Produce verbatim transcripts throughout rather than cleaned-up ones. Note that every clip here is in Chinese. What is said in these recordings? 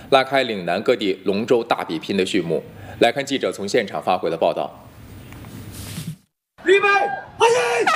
拉开岭南各地龙舟大比拼的序幕。来看记者从现场发回的报道。 预备，开始！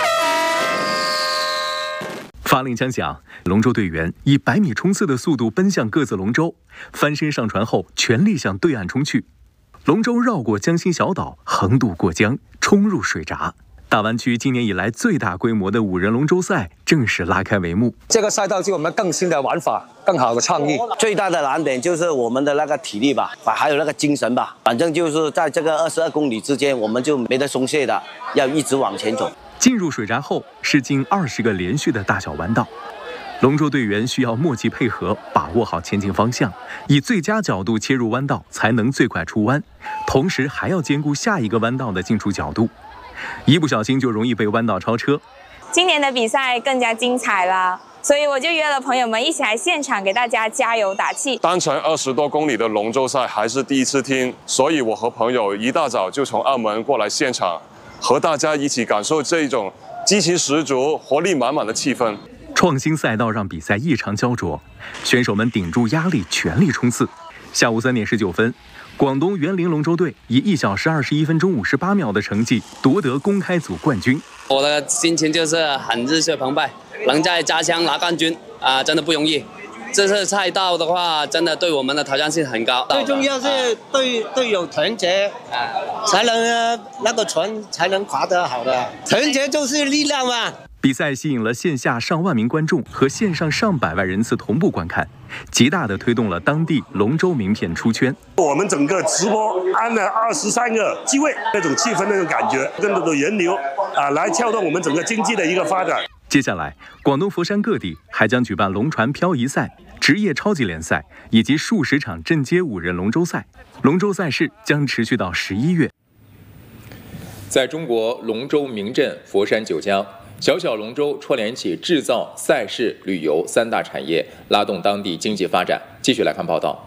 发令枪响，龙舟队员以百米冲刺的速度奔向各自龙舟，翻身上船后全力向对岸冲去。龙舟绕过江心小岛，横渡过江，冲入水闸。大湾区今年以来最大规模的五人龙舟赛正式拉开帷幕。 这个赛道就我们更新的玩法，更好的创意。 最大的难点就是我们的那个体力吧，还有那个精神吧。反正就是在这个二十二公里之间，我们就没得松懈的，要一直往前走。 进入水闸后是近二十个连续的大小弯道，龙舟队员需要默契配合，把握好前进方向，以最佳角度切入弯道，才能最快出弯，同时还要兼顾下一个弯道的进出角度。一不小心就容易被弯道超车。 今年的比赛更加精彩了，所以我就约了朋友们一起来现场给大家加油打气。 单程二十多公里的龙舟赛还是第一次听，所以我和朋友一大早就从澳门过来现场，和大家一起感受这种激情十足、活力满满的气氛。 创新赛道让比赛异常焦灼，选手们顶住压力，全力冲刺。下午三点十九分。广东园林龙舟队以一小时二十一分钟五十八秒的成绩夺得公开组冠军。 我的心情就是很热血澎湃，能在家乡拿冠军啊，真的不容易。这次赛道的话，真的对我们的挑战性很高。 最重要是队队友团结，才能那个船才能划得好的。团结就是力量嘛。 比赛吸引了线下上万名观众和线上上百万人次同步观看，极大地推动了当地龙舟名片出圈。 我们整个直播安了二十三个机位，那种气氛、那种感觉，更多的人流啊，来撬动我们整个经济的一个发展。 接下来，广东佛山各地还将举办龙船漂移赛、职业超级联赛以及数十场镇街五人龙舟赛。龙舟赛事将持续到十一月。 在中国龙舟名镇佛山九江，小小龙舟串联起制造、赛事、旅游三大产业，拉动当地经济发展。继续来看报道。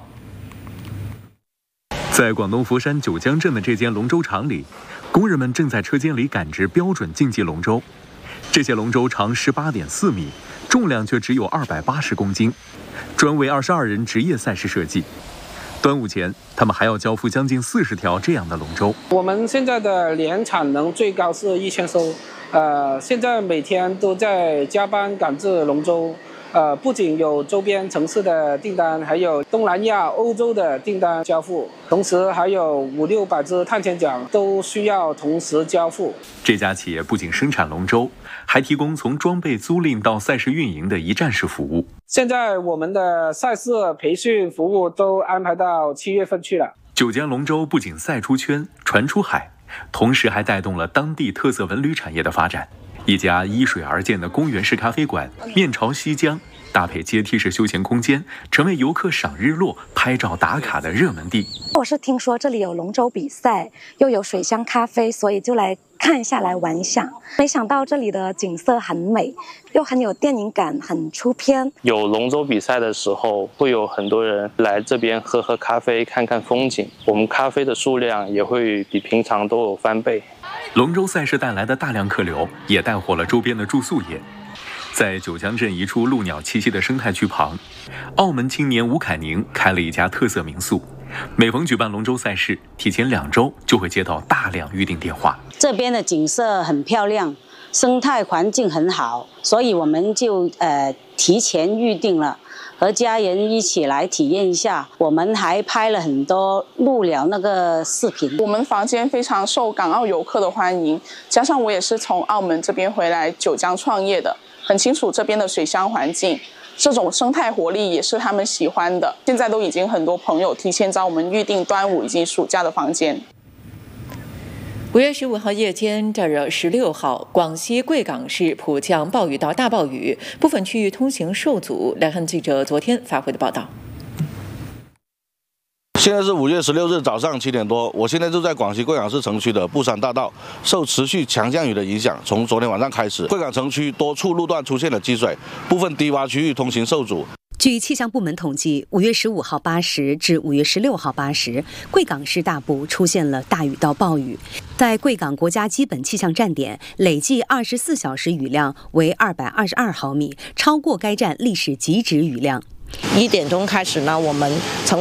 在广东佛山九江镇的这间龙舟厂里，工人们正在车间里赶制标准竞技龙舟。这些龙舟长十八点四米，重量却只有二百八十公斤，专为二十二人职业赛事设计。端午前，他们还要交付将近四十条这样的龙舟。 我们现在的年产能最高是一千艘。呃，现在每天都在加班赶制龙舟，呃，不仅有周边城市的订单，还有东南亚、欧洲的订单交付，同时还有五六百只碳纤桨都需要同时交付。 这家企业不仅生产龙舟，还提供从装备租赁到赛事运营的一站式服务。 现在我们的赛事培训服务都安排到七月份去了。 九江龙舟不仅赛出圈、传出海，同时还带动了当地特色文旅产业的发展。一家依水而建的公园式咖啡馆，面朝西江，搭配阶梯式休闲空间，成为游客赏日落、拍照打卡的热门地。 我是听说这里有龙舟比赛，又有水乡咖啡，所以就来看一下，来玩一下。没想到这里的景色很美，又很有电影感，很出片。 有龙舟比赛的时候，会有很多人来这边喝喝咖啡，看看风景。我们咖啡的数量也会比平常都有翻倍。 龙舟赛事带来的大量客流，也带火了周边的住宿业。在九江镇一处鹭鸟栖息的生态区旁，澳门青年吴凯宁开了一家特色民宿。每逢举办龙舟赛事，提前两周就会接到大量预订电话。 这边的景色很漂亮，生态环境很好，所以我们就呃提前预订了，和家人一起来体验一下。我们还拍了很多鹭鸟那个视频。 我们房间非常受港澳游客的欢迎，加上我也是从澳门这边回来九江创业的，很清楚这边的水乡环境。这种生态活力也是他们喜欢的。现在都已经很多朋友提前找我们预订端午以及暑假的房间。 五月十五号夜间至十六号，广西贵港市普降暴雨到大暴雨，部分区域通行受阻。来看记者昨天发回的报道。 现在是五月十六日早上七点多，我现在就在广西贵港市城区的布山大道，受持续强降雨的影响，从昨天晚上开始，贵港城区多处路段出现了积水，部分低洼区域通行受阻。 据气象部门统计，五月十五号八时至五月十六号八时，贵港市大部出现了大雨到暴雨。在贵港国家基本气象站点，累计二十四小时雨量为二百二十二毫米，超过该站历史极值雨量。 一点钟开始呢，我们从